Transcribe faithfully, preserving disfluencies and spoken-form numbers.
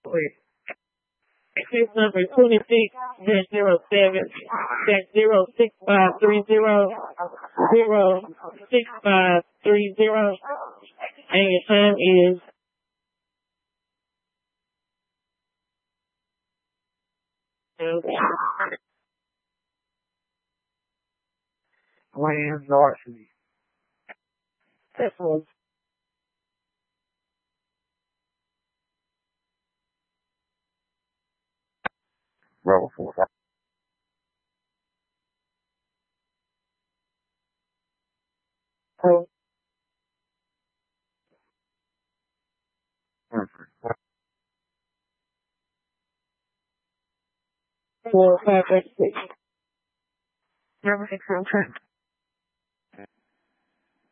Case number twenty-six dash zero seven dash zero six five three zero zero six five three zero. And your time is Land Varsity. this was Roll four. oh, four five eight six. Number six,